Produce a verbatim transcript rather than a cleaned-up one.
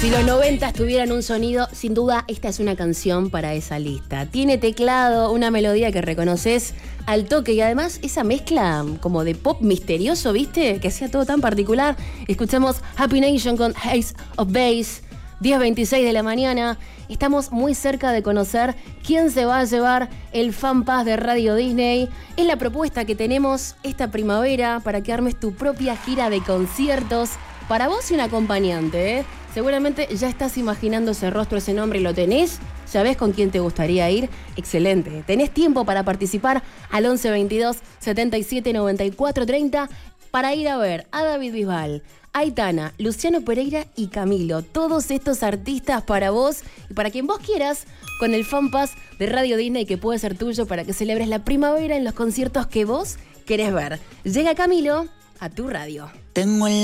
Si los noventa tuvieran un sonido, sin duda esta es una canción para esa lista. Tiene teclado, una melodía que reconoces al toque y además esa mezcla como de pop misterioso, ¿viste? Que hacía todo tan particular. Escuchamos Happy Nation con Ace of Base, diez veintiséis de la mañana. Estamos muy cerca de conocer quién se va a llevar el Fan Pass de Radio Disney. Es la propuesta que tenemos esta primavera para que armes tu propia gira de conciertos para vos y un acompañante, ¿eh? Seguramente ya estás imaginando ese rostro, ese nombre y lo tenés. ¿Sabés con quién te gustaría ir? Excelente. Tenés tiempo para participar al once veintidós setenta y siete noventa y cuatro treinta para ir a ver a David Bisbal, Aitana, Luciano Pereira y Camilo. Todos estos artistas para vos y para quien vos quieras con el Fan Pass de Radio Disney que puede ser tuyo para que celebres la primavera en los conciertos que vos querés ver. Llega Camilo a tu radio. Tengo el